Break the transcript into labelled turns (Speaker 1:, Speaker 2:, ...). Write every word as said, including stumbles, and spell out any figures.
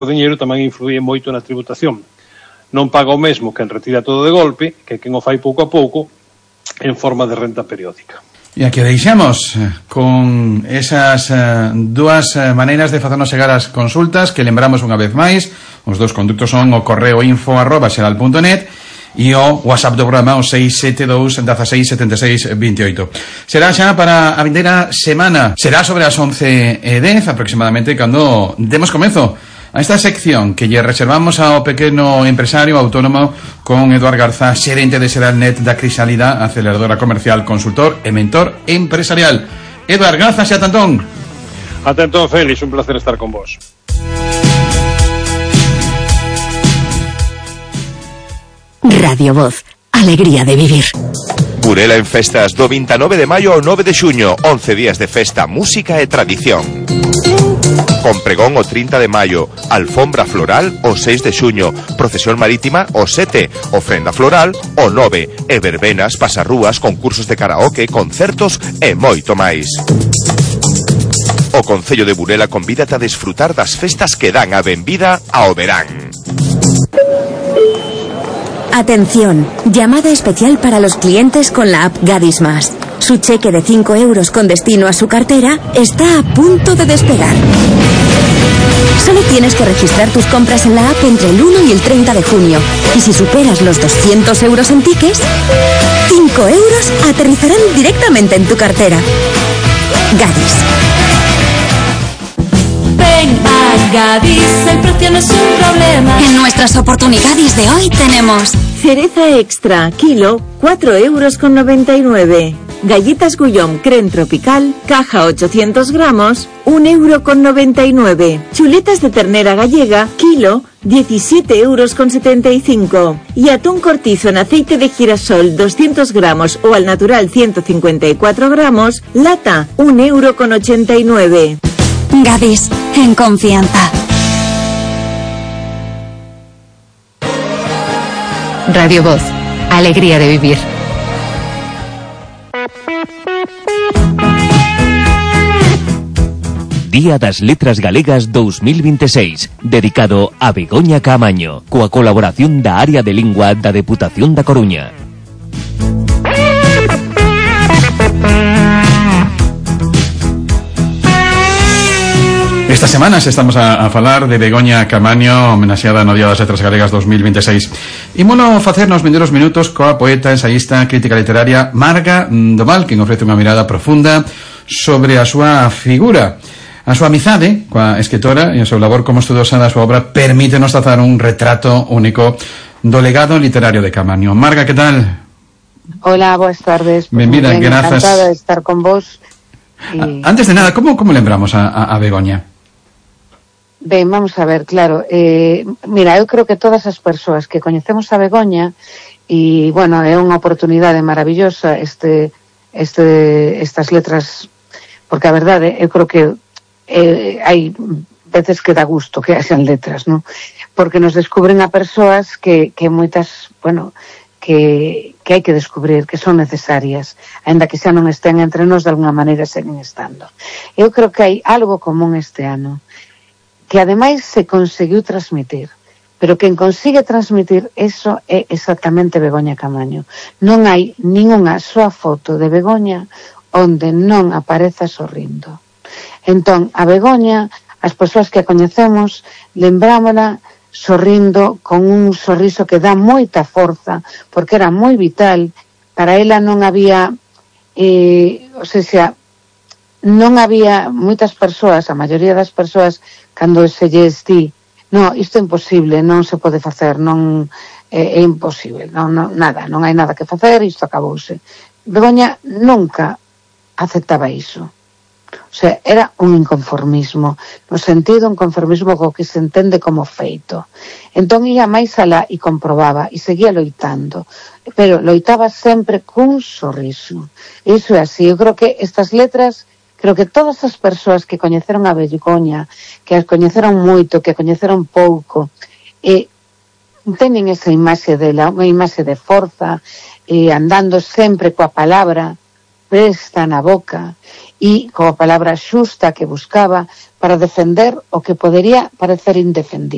Speaker 1: o diñeiro tamén influye moito na tributación. Non paga o mesmo quen retira todo de golpe que quen o fai pouco a pouco en forma de renta periódica.
Speaker 2: E aquí deixamos con esas uh, dúas uh, maneiras de facernos chegar as consultas que lembramos unha vez máis. Os dous conductos son o correo info arroba xeral punto net e o WhatsApp do programa o seis sete dous, dezasseis, setenta e seis, veintioito. Será xa para a vindeira semana. Será sobre as once e dez aproximadamente cando demos comezo a esta sección que lle reservamos ao pequeno empresario autónomo con Eduard Garza, xerente de Xeralnet da Crisalida, aceleradora comercial, consultor e mentor empresarial. Eduard, grazas e atentón.
Speaker 1: Atentón, Félix, un placer estar con vos.
Speaker 3: Radio Voz, alegría de vivir.
Speaker 4: Burela en festas do vinte e nove de maio ao nove de xuño, once días de festa, música e tradición. Con pregón o trinta de maio, alfombra floral o seis de xuño, procesión marítima o sete, ofrenda floral o nove, e verbenas, pasarrúas, concursos de karaoke, concertos e moito máis. O Concello de Burela convídate a desfrutar das festas que dan a benvida ao verán.
Speaker 3: Atención, llamada especial para los clientes con la app Gadis Más. Su cheque de cinco euros con destino a su cartera está a punto de despegar. Solo tienes que registrar tus compras en la app entre el uno y el treinta de junio. Y si superas los doscientos euros en tickets, cinco euros aterrizarán directamente en tu cartera. Gadis.
Speaker 5: Ven a Gadis, el precio no es un problema.
Speaker 3: En nuestras oportunidades de hoy tenemos
Speaker 6: cereza extra, kilo, cuatro euros con noventa y nueve. Galletas Gullón Creme Tropical, caja ochocientos gramos, un euro con noventa y nueve. Chuletas de ternera gallega, kilo, diecisiete euros con setenta y cinco. Y atún cortizo en aceite de girasol, doscientos gramos o al natural ciento cincuenta y cuatro gramos, lata, un euro con ochenta y nueve.
Speaker 3: Gadis, en confianza.
Speaker 7: Radio Voz, alegría de vivir.
Speaker 8: Día das Letras Galegas dos mil veintiséis, dedicado a Begoña Caamaño, coa colaboración da área de lingua da Deputación da Coruña.
Speaker 2: Estas semanas estamos a, a falar de Begoña Caamaño, homenaxeada no Día das Letras Galegas dos mil veintiséis. Ímono facer nos vindeiros minutos coa poeta, ensaísta, crítica literaria Marga Doval, que ofrece unha mirada profunda sobre a súa figura. A súa amizade coa escritora e o seu labor como estudosa da súa obra permítenos trazar un retrato único do legado literario de Caamaño. Marga, que tal?
Speaker 9: Hola, boas tardes.
Speaker 2: Pues benvida, grazas.
Speaker 9: Encantada de estar con vos.
Speaker 2: Y... Antes de nada, como, como lembramos a, a, a Begoña?
Speaker 9: Ben, vamos a ver, claro. Eh, mira, eu creo que todas as persoas que coñecemos a Begoña, e, bueno, é unha oportunidade maravillosa este, este, estas letras, porque a verdade, eu creo que Eh, hai veces que dá gusto que haxan letras, ¿no? Porque nos descubren a persoas que, que moitas, bueno, que, que hai que descubrir, que son necesarias, aínda que xa non estén entre nós, de alguna maneira seguen estando. Eu creo que hai algo común este ano, que ademais se conseguiu transmitir, pero quen consigue transmitir eso é exactamente Begoña Caamaño. Non hai ningunha soa foto de Begoña onde non apareza sorrindo. Entón, a Begoña, as persoas que a coñecemos, lembrámola sorrindo, con un sorriso que dá moita forza, porque era moi vital. Para ela non había, eh, o sea, non había moitas persoas, a maioría das persoas, cando se lles di, no, isto é imposible, non se pode facer, non é, é imposible, non, non, nada, non hai nada que facer, isto acabouse. Begoña nunca aceptaba iso. O sea, era un inconformismo, no sentido un conformismo co que se entende como feito. Entón ia máis alá e comprobaba e seguía loitando, pero loitaba sempre cun sorriso. Iso é así. Eu creo que estas letras, creo que todas as persoas que coñeceron a Begoña, que as coñeceron moito, que a coñeceron pouco, e tenen esa imaxe dela, unha imaxe de forza, e andando sempre coa palabra presta na boca, e coa palabra xusta que buscaba para defender o que podería parecer indefendible.